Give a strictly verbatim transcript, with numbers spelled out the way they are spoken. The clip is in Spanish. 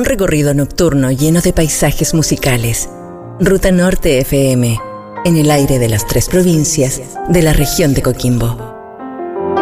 recorrido nocturno lleno de paisajes musicales. Ruta Norte F M, en el aire de las tres provincias de la región de Coquimbo.